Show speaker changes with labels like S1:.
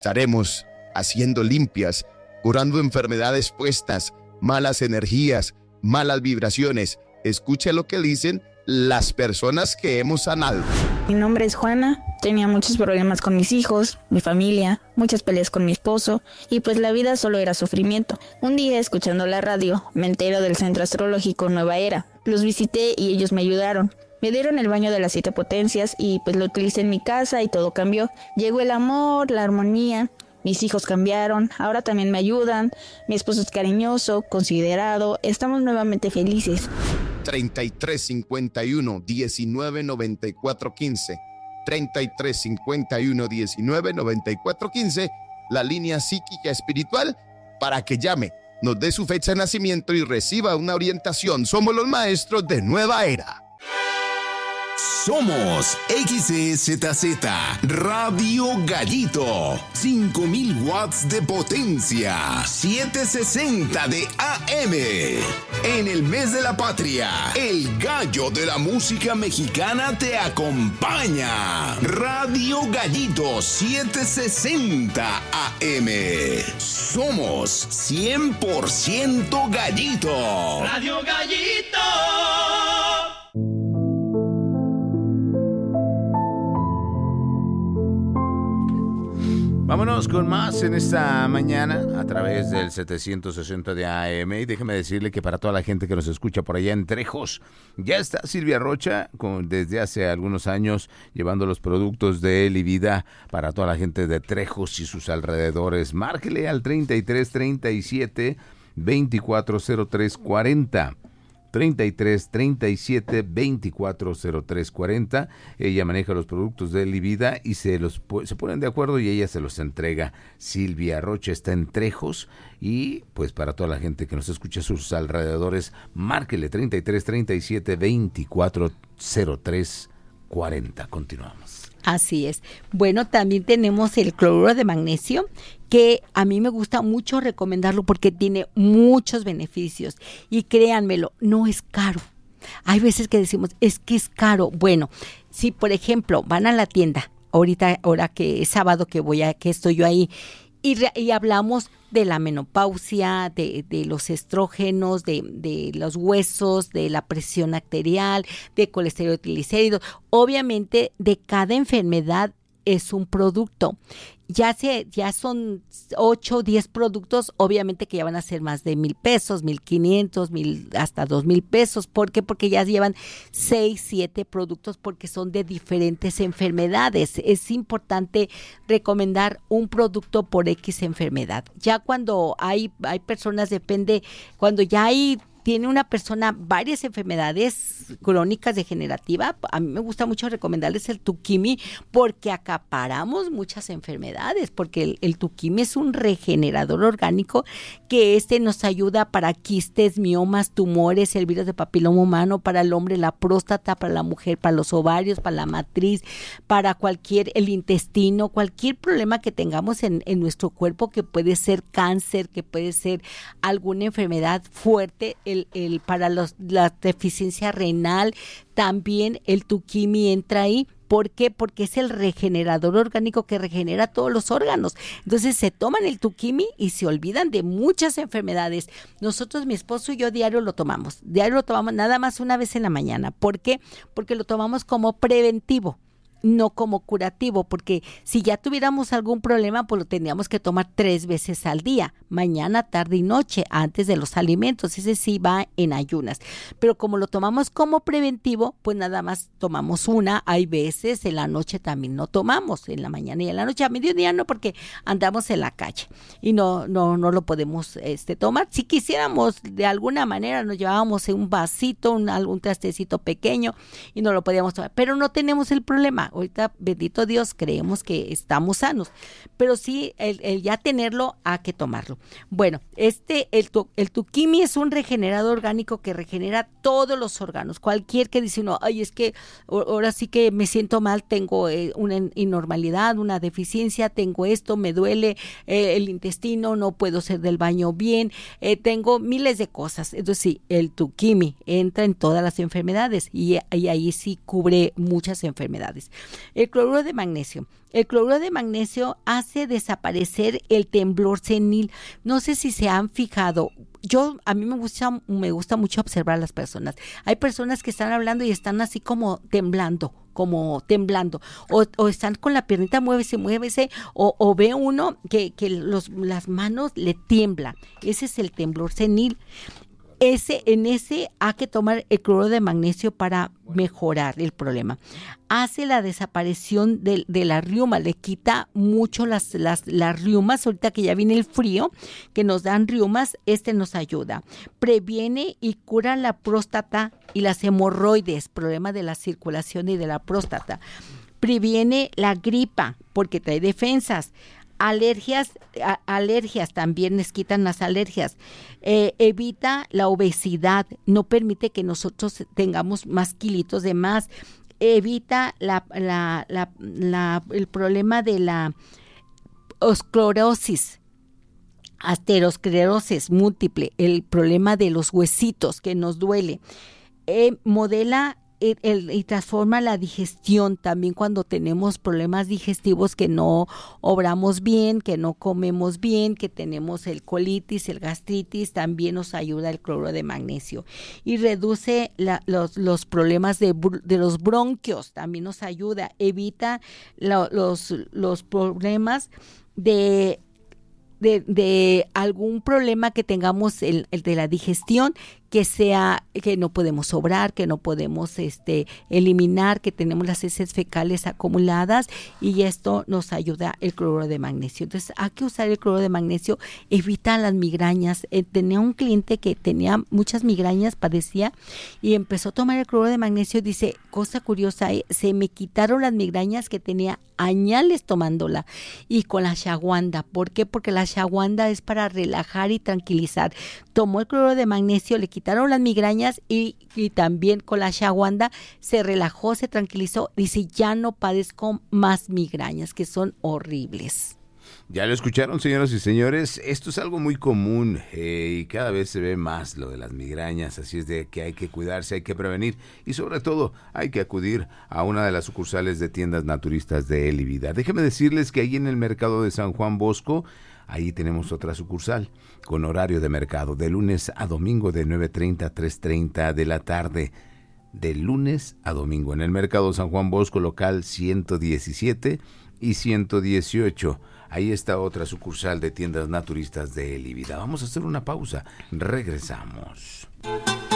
S1: Estaremos haciendo limpias, curando enfermedades puestas, malas energías, malas vibraciones. Escuche lo que dicen las personas que hemos sanado.
S2: Mi nombre es Juana, tenía muchos problemas con mis hijos, mi familia, muchas peleas con mi esposo y pues la vida solo era sufrimiento. Un día, escuchando la radio, me entero del Centro Astrológico Nueva Era. Los visité y ellos me ayudaron. Me dieron el baño de las 7 potencias y pues lo utilicé en mi casa y todo cambió. Llegó el amor, la armonía, mis hijos cambiaron, ahora también me ayudan, mi esposo es cariñoso, considerado, estamos nuevamente felices.
S1: 3351-199415, 3351-199415, la línea psíquica espiritual, para que llame, nos dé su fecha de nacimiento y reciba una orientación. Somos los maestros de Nueva Era.
S3: Somos XEZZ Radio Gallito, 5000 watts de potencia, 760 de AM. En el mes de la patria, el gallo de la música mexicana te acompaña. Radio Gallito, 760 AM. Somos 100% gallito.
S4: Radio Gallito.
S5: Vámonos con más en esta mañana a través del 760 de AM. Y déjeme decirle que para toda la gente que nos escucha por allá en Trejos, ya está Silvia Rocha desde hace algunos años llevando los productos de él y vida para toda la gente de Trejos y sus alrededores. Márquele al 3337 240340. 3337-240340. Ella maneja los productos de él y vida y se ponen de acuerdo y ella se los entrega. Silvia Rocha está en Trejos y pues para toda la gente que nos escucha a sus alrededores, márquele 3337-240340. Continuamos.
S6: Así es. Bueno, también tenemos el cloruro de magnesio, que a mí me gusta mucho recomendarlo porque tiene muchos beneficios. Y créanmelo, no es caro. Hay veces que decimos, es que es caro. Bueno, si por ejemplo van a la tienda, ahora que es sábado que estoy yo ahí, y hablamos de la menopausia, de los estrógenos, de los huesos, de la presión arterial, de colesterol triglicéridos. Obviamente, de cada enfermedad es un producto. Ya son 8 o 10 productos, obviamente que ya van a ser más de 1,000 pesos, 1,500, 1,000, hasta 2,000 pesos. ¿Por qué? Porque ya llevan 6, 7 productos porque son de diferentes enfermedades. Es importante recomendar un producto por X enfermedad. Ya cuando hay personas, cuando ya tiene una persona varias enfermedades crónicas degenerativas, a mí me gusta mucho recomendarles el Tukimi porque acaparamos muchas enfermedades, porque el Tukimi es un regenerador orgánico que nos ayuda para quistes, miomas, tumores, el virus de papiloma humano, para el hombre la próstata, para la mujer, para los ovarios, para la matriz, para el intestino, cualquier problema que tengamos en nuestro cuerpo, que puede ser cáncer, que puede ser alguna enfermedad fuerte, para la deficiencia renal, también el Tukimi entra ahí. ¿Por qué? Porque es el regenerador orgánico que regenera todos los órganos. Entonces se toman el Tukimi y se olvidan de muchas enfermedades. Nosotros, mi esposo y yo, diario lo tomamos nada más una vez en la mañana. ¿Por qué? Porque lo tomamos como preventivo, no como curativo, porque si ya tuviéramos algún problema, pues lo tendríamos que tomar 3 veces al día, mañana, tarde y noche, antes de los alimentos. Ese sí va en ayunas. Pero como lo tomamos como preventivo, pues nada más tomamos una. Hay veces en la noche también no tomamos, en la mañana y en la noche. A mediodía no, porque andamos en la calle y no lo podemos tomar. Si quisiéramos, de alguna manera, nos llevábamos un vasito, un trastecito pequeño y no lo podíamos tomar, pero no tenemos el problema. Ahorita, bendito Dios, creemos que estamos sanos, pero sí, el ya tenerlo, hay que tomarlo. Bueno, el Tukimi es un regenerador orgánico que regenera todos los órganos. Cualquier que dice uno, ay, es que ahora sí que me siento mal, tengo una inormalidad, una deficiencia, tengo esto, me duele el intestino, no puedo hacer del baño bien, tengo miles de cosas. Entonces sí, el Tukimi entra en todas las enfermedades y ahí sí cubre muchas enfermedades. El cloruro de magnesio. El cloruro de magnesio hace desaparecer el temblor senil. No sé si se han fijado. A mí me gusta mucho observar a las personas. Hay personas que están hablando y están así como temblando, o están con la piernita, muévese, o ve uno que las manos le tiemblan. Ese es el temblor senil. En ese hay que tomar el cloruro de magnesio para mejorar el problema. Hace la desaparición de la riuma, le quita mucho las riumas. Ahorita que ya viene el frío, que nos dan riumas, nos ayuda. Previene y cura la próstata y las hemorroides, problema de la circulación y de la próstata. Previene la gripa, porque trae defensas. Alergias también les quitan las alergias. Evita la obesidad, no permite que nosotros tengamos más kilitos de más. Evita el problema de la esclerosis, aterosclerosis múltiple, el problema de los huesitos que nos duele. Modela y transforma la digestión también cuando tenemos problemas digestivos, que no obramos bien, que no comemos bien, que tenemos el colitis, el gastritis. También nos ayuda el cloruro de magnesio y reduce los problemas de los bronquios. También nos ayuda, evita los problemas de algún problema que tengamos el de la digestión, que no podemos obrar, que no podemos eliminar, que tenemos las heces fecales acumuladas, y esto nos ayuda el cloruro de magnesio. Entonces hay que usar el cloruro de magnesio, evita las migrañas. Tenía un cliente que tenía muchas migrañas, padecía, y empezó a tomar el cloruro de magnesio. Dice, cosa curiosa, se me quitaron las migrañas que tenía añales tomándola, y con la ashwagandha. ¿Por qué? Porque la ashwagandha es para relajar y tranquilizar. Tomó el cloruro de magnesio, le quitaron las migrañas y también con la ashwagandha se relajó, se tranquilizó. Dice, ya no padezco más migrañas, que son horribles.
S5: Ya lo escucharon, señoras y señores, esto es algo muy común y cada vez se ve más lo de las migrañas, así es de que hay que cuidarse, hay que prevenir y sobre todo hay que acudir a una de las sucursales de tiendas naturistas de Elivida. Déjenme decirles que ahí en el mercado de San Juan Bosco, ahí tenemos otra sucursal con horario de mercado de lunes a domingo de 9:30 a 3:30 de la tarde. De lunes a domingo en el mercado San Juan Bosco, local 117 y 118. Ahí está otra sucursal de tiendas naturistas de Elivida. Vamos a hacer una pausa. Regresamos.